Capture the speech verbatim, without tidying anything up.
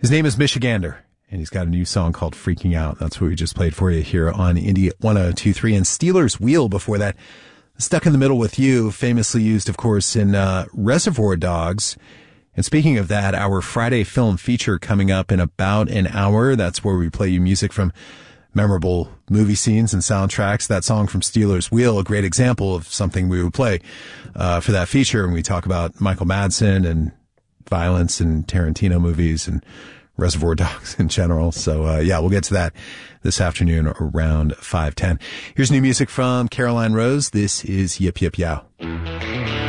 His name is Michigander, and he's got a new song called Freaking Out. That's what we just played for you here on Indie one oh two point three. And Stealers Wheel before that, Stuck in the Middle with You, famously used, of course, in uh, Reservoir Dogs. And speaking of that, our Friday film feature coming up in about an hour. That's where we play you music from memorable movie scenes and soundtracks. That song from Stealers Wheel, a great example of something we would play uh, for that feature. And we talk about Michael Madsen and violence in Tarantino movies and Reservoir Dogs in general. So, uh, yeah, we'll get to that this afternoon around five ten. Here's new music from Caroline Rose. This is Yip Yip Yow.